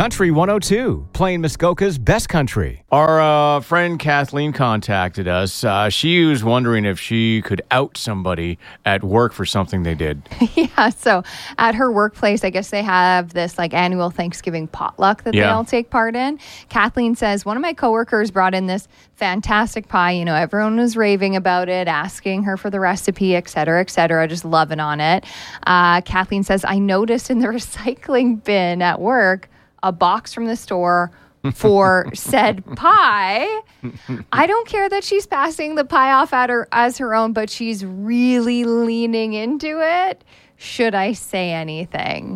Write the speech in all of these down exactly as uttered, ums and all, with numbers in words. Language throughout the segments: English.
Country one oh two, playing Muskoka's best country. Our uh, friend Kathleen contacted us. Uh, she was wondering if she could out somebody at work for something they did. Yeah, so at her workplace, I guess they have this like annual Thanksgiving potluck that yeah. they all take part in. Kathleen says, one of my coworkers brought in this fantastic pie. You know, everyone was raving about it, asking her for the recipe, et cetera, et cetera, just loving on it. Uh, Kathleen says, I noticed in the recycling bin at work a box from the store for said pie. I don't care that she's passing the pie off at her as her own, but she's really leaning into it. Should I say anything?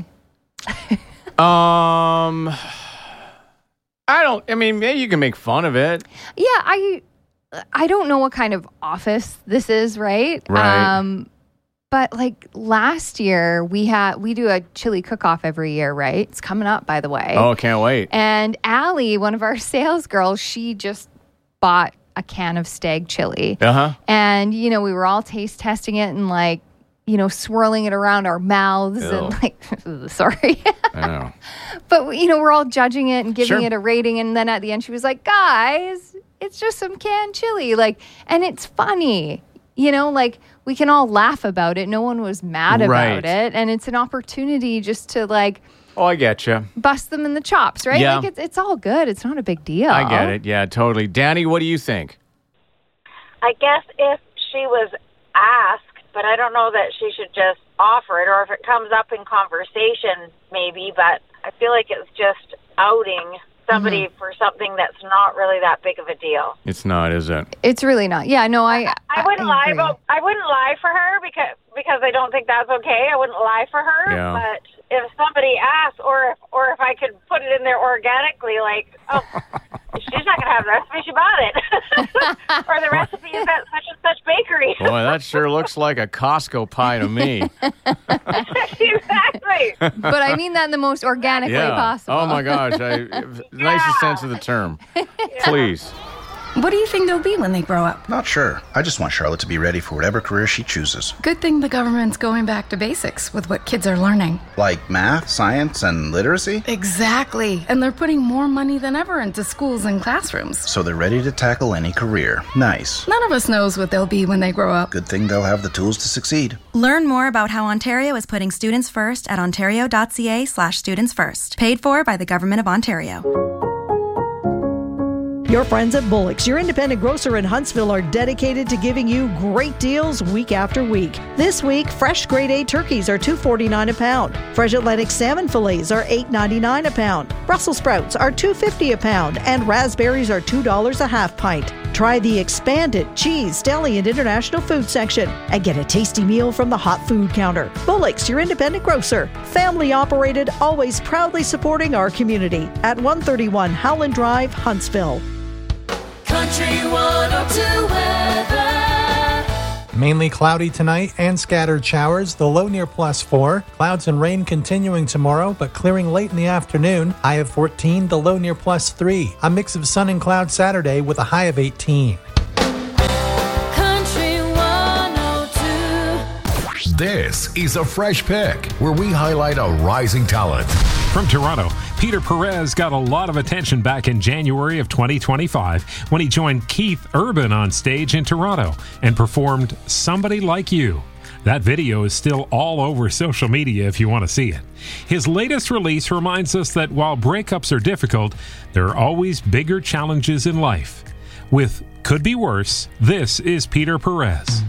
um, I don't, I mean, maybe you can make fun of it. Yeah, I I don't know what kind of office this is, right? Right. Um, But like last year, we had we do a chili cook-off every year, right? It's coming up, by the way. Oh, can't wait. And Allie, one of our sales girls, she just bought a can of Stag chili. Uh-huh. And, you know, we were all taste testing it and like, you know, swirling it around our mouths Ew. and like, sorry. I know. But, you know, we're all judging it and giving Sure. it a rating. And then at the end, she was like, guys, it's just some canned chili. Like, and it's funny. You know, like we can all laugh about it. No one was mad about Right. it. And it's an opportunity just to like Oh, I get you. bust them in the chops, right? Yeah. Like it's, it's all good. It's not a big deal. I get it. Yeah, totally. Danny, what do you think? I guess if she was asked, but I don't know that she should just offer it, or if it comes up in conversation, maybe. But I feel like it's just outing somebody mm-hmm. for something that's not really that big of a deal. It's not, is it? It's really not. Yeah, no, I. I, I wouldn't I lie agree. about. I wouldn't lie for her because because I don't think that's okay. I wouldn't lie for her. Yeah. But if somebody asks, or if, or if I could put it in there organically, like, oh, she's not going to have the recipe. She bought it, or the recipe is at such and such bakery. Boy, that sure looks like a Costco pie to me. Exactly. But I mean that in the most organic way Yeah. possible. Oh my gosh. I, nicest sense of the term. Please. What do you think they'll be when they grow up? Not sure. I just want Charlotte to be ready for whatever career she chooses. Good thing the government's going back to basics with what kids are learning. Like math, science, and literacy? Exactly. And they're putting more money than ever into schools and classrooms. So they're ready to tackle any career. Nice. None of us knows what they'll be when they grow up. Good thing they'll have the tools to succeed. Learn more about how Ontario is putting students first at ontario.ca slash students first. Paid for by the Government of Ontario. Your friends at Bullock's, your independent grocer in Huntsville, are dedicated to giving you great deals week after week. This week, fresh grade A turkeys are two dollars and forty-nine cents a pound. Fresh Atlantic salmon fillets are eight dollars and ninety-nine cents a pound. Brussels sprouts are two dollars and fifty cents a pound, and raspberries are two dollars a half pint. Try the expanded cheese, deli, and international food section and get a tasty meal from the hot food counter. Bullock's, your independent grocer. Family operated, always proudly supporting our community at one thirty-one Howland Drive, Huntsville. Country one oh two weather. Mainly cloudy tonight and scattered showers. The low near plus four. Clouds and rain continuing tomorrow, but clearing late in the afternoon. High of fourteen, the low near plus three. A mix of sun and cloud Saturday with a high of eighteen. Country one oh two. This is a Fresh Pick, where we highlight a rising talent. From Toronto, Peter Perez got a lot of attention back in January of twenty twenty-five when he joined Keith Urban on stage in Toronto and performed Somebody Like You. That video is still all over social media if you want to see it. His latest release reminds us that while breakups are difficult, there are always bigger challenges in life. With Could Be Worse, this is Peter Perez.